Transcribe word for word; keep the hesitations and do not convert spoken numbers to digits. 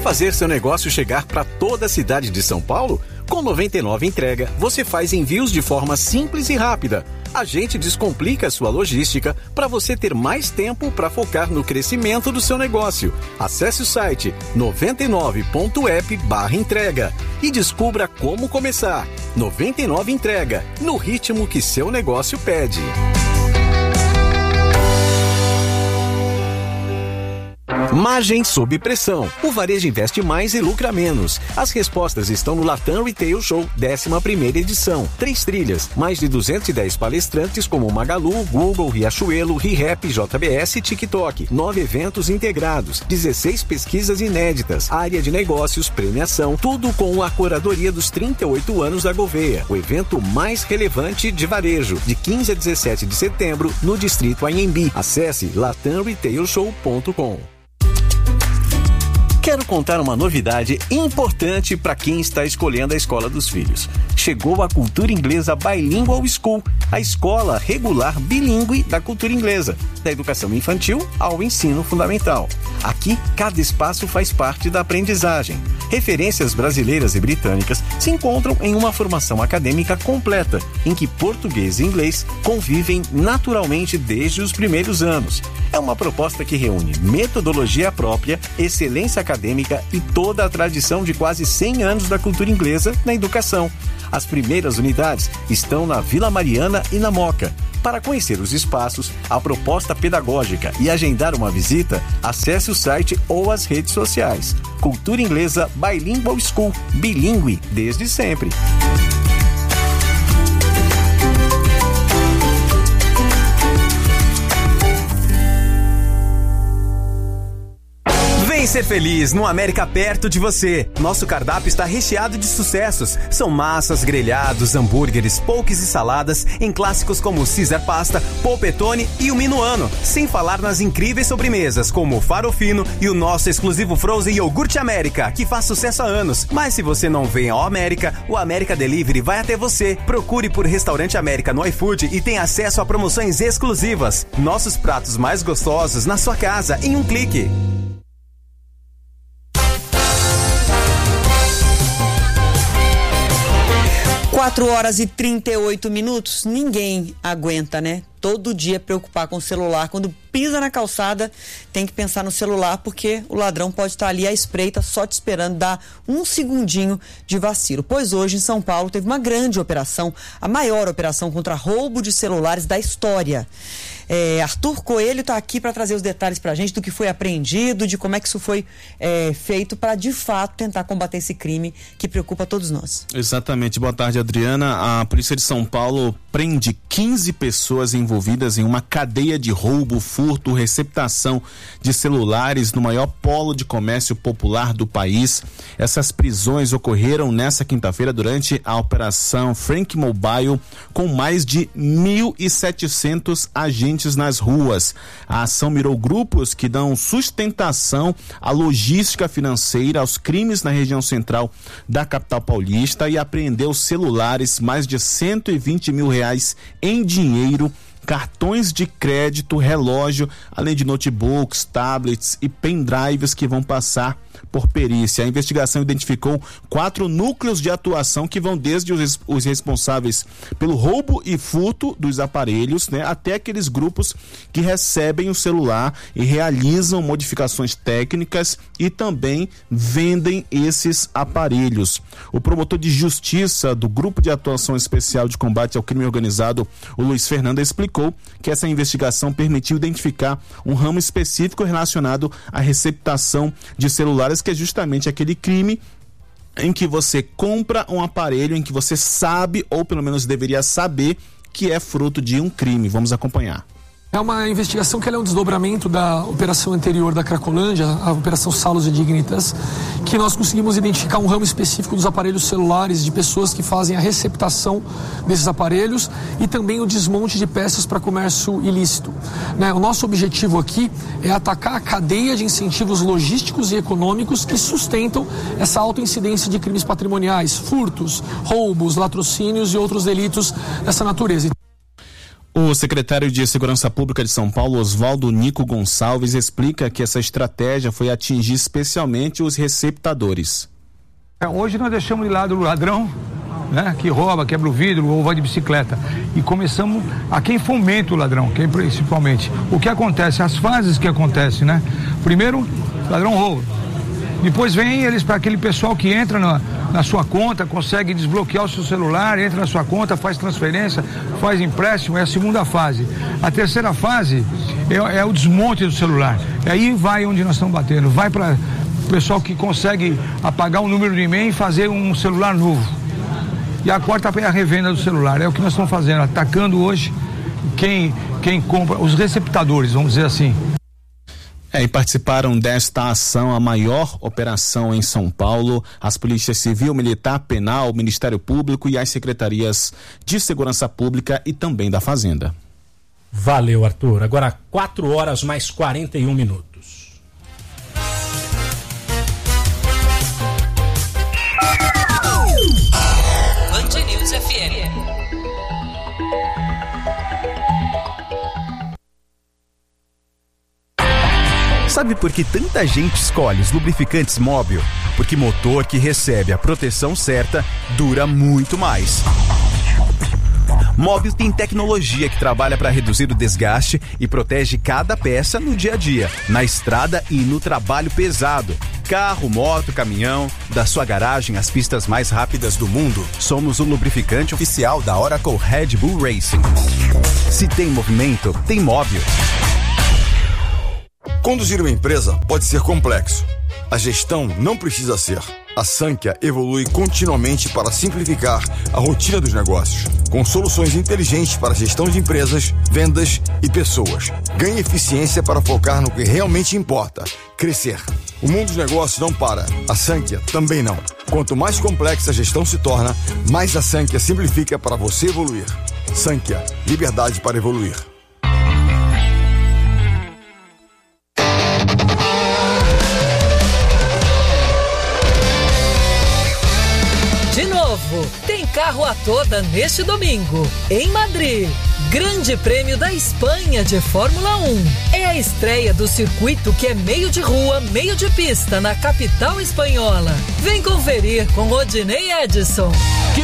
fazer seu negócio chegar para toda a cidade de São Paulo? Com noventa e nove Entrega, você faz envios de forma simples e rápida. A gente descomplica a sua logística para você ter mais tempo para focar no crescimento do seu negócio. Acesse o site noventa e nove ponto app barra entrega e descubra como começar. noventa e nove Entrega, no ritmo que seu negócio pede. Margem sob pressão. O varejo investe mais e lucra menos. As respostas estão no Latam Retail Show, décima primeira edição. Três trilhas, mais de duzentos e dez palestrantes como Magalu, Google, Riachuelo, ReHap, J B S e TikTok. Nove eventos integrados, dezesseis pesquisas inéditas, área de negócios, premiação, tudo com a curadoria dos trinta e oito anos da Gouveia. O evento mais relevante de varejo, de quinze a dezessete de setembro, no Distrito Anhembi. Acesse latam retail show ponto com. Quero contar uma novidade importante para quem está escolhendo a escola dos filhos. Chegou a Cultura Inglesa Bilingual School, a escola regular bilíngue da cultura inglesa, da educação infantil ao ensino fundamental. Aqui, cada espaço faz parte da aprendizagem. Referências brasileiras e britânicas se encontram em uma formação acadêmica completa, em que português e inglês convivem naturalmente desde os primeiros anos. É uma proposta que reúne metodologia própria, excelência acadêmica e toda a tradição de quase cem anos da cultura inglesa na educação. As primeiras unidades estão na Vila Mariana e na Moca. Para conhecer os espaços, a proposta pedagógica e agendar uma visita, acesse o site ou as redes sociais. Cultura Inglesa Bilingual School, bilíngue desde sempre. Vem ser feliz no América perto de você. Nosso cardápio está recheado de sucessos. São massas, grelhados, hambúrgueres, pokés e saladas em clássicos como o Caesar Pasta, Polpettone e o Minuano. Sem falar nas incríveis sobremesas como o Farofino e o nosso exclusivo Frozen Iogurte América, que faz sucesso há anos. Mas se você não vem ao América, o América Delivery vai até você. Procure por Restaurante América no iFood e tenha acesso a promoções exclusivas. Nossos pratos mais gostosos na sua casa em um clique. quatro horas e trinta e oito minutos, ninguém aguenta, né? Todo dia preocupar com o celular. Quando pisa na calçada, tem que pensar no celular, porque o ladrão pode estar ali à espreita, só te esperando dar um segundinho de vacilo. Pois hoje, em São Paulo, teve uma grande operação, a maior operação contra roubo de celulares da história. É, Arthur Coelho está aqui para trazer os detalhes para a gente do que foi apreendido, de como é que isso foi é, feito para, de fato, tentar combater esse crime que preocupa todos nós. Exatamente. Boa tarde, Adriana. A Polícia de São Paulo prende quinze pessoas envolvidas em uma cadeia de roubo, furto, receptação de celulares no maior polo de comércio popular do país. Essas prisões ocorreram nesta quinta-feira durante a Operação Frank Mobile, com mais de mil e setecentos agentes nas ruas. A ação mirou grupos que dão sustentação à logística financeira, aos crimes na região central da capital paulista, e apreendeu celulares, mais de cento e vinte mil reais em dinheiro, cartões de crédito, relógio, além de notebooks, tablets e pendrives que vão passar por perícia. A investigação identificou quatro núcleos de atuação que vão desde os, os responsáveis pelo roubo e furto dos aparelhos, né, até aqueles grupos que recebem o celular e realizam modificações técnicas e também vendem esses aparelhos. O promotor de justiça do Grupo de Atuação Especial de Combate ao Crime Organizado, o Luiz Fernando, explicou que essa investigação permitiu identificar um ramo específico relacionado à receptação de celulares, que é justamente aquele crime em que você compra um aparelho em que você sabe, ou pelo menos deveria saber, que é fruto de um crime. Vamos acompanhar. É uma investigação que ela é um desdobramento da operação anterior da Cracolândia, a Operação Salus e Dignitas, que nós conseguimos identificar um ramo específico dos aparelhos celulares de pessoas que fazem a receptação desses aparelhos e também o desmonte de peças para comércio ilícito. Né? O nosso objetivo aqui é atacar a cadeia de incentivos logísticos e econômicos que sustentam essa alta incidência de crimes patrimoniais, furtos, roubos, latrocínios e outros delitos dessa natureza. O secretário de Segurança Pública de São Paulo, Oswaldo Nico Gonçalves, explica que essa estratégia foi atingir especialmente os receptadores. Hoje nós deixamos de lado o ladrão, né, que rouba, quebra o vidro ou vai de bicicleta, e começamos a quem fomenta o ladrão, quem principalmente. O que acontece, as fases que acontecem, né? Primeiro, o ladrão rouba. Depois vem eles para aquele pessoal que entra na, na sua conta, consegue desbloquear o seu celular, entra na sua conta, faz transferência, faz empréstimo, é a segunda fase. A terceira fase é, é o desmonte do celular. E aí vai onde nós estamos batendo, vai para o pessoal que consegue apagar o número de e-mail e fazer um celular novo. E a quarta é a revenda do celular, é o que nós estamos fazendo, atacando hoje quem, quem compra, os receptadores, vamos dizer assim. É, e participaram desta ação, a maior operação em São Paulo, as polícias civil, militar, penal, Ministério Público e as secretarias de Segurança Pública e também da Fazenda. Valeu, Arthur. Agora quatro horas mais quarenta e um minutos. Band News F M. Sabe por que tanta gente escolhe os lubrificantes Móbil? Porque motor que recebe a proteção certa dura muito mais. Móbil tem tecnologia que trabalha para reduzir o desgaste e protege cada peça no dia a dia, na estrada e no trabalho pesado. Carro, moto, caminhão, da sua garagem às pistas mais rápidas do mundo, somos o lubrificante oficial da Oracle Red Bull Racing. Se tem movimento, tem Móbil. Conduzir uma empresa pode ser complexo. A gestão não precisa ser. A Sankhya evolui continuamente para simplificar a rotina dos negócios, com soluções inteligentes para a gestão de empresas, vendas e pessoas. Ganhe eficiência para focar no que realmente importa, crescer. O mundo dos negócios não para, a Sankhya também não. Quanto mais complexa a gestão se torna, mais a Sankhya simplifica para você evoluir. Sankhya, liberdade para evoluir. Tem carro a toda neste domingo, em Madrid. Grande Prêmio da Espanha de Fórmula um. É a estreia do circuito que é meio de rua, meio de pista na capital espanhola. Vem conferir com Rodinei Edson.